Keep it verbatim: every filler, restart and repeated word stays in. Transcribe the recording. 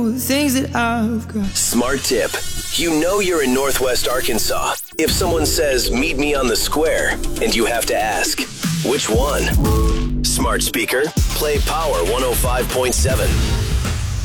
things that I've got. Smart tip. You know you're in Northwest Arkansas if someone says, meet me on the square, and you have to ask, which one? Smart speaker, play Power one oh five point seven.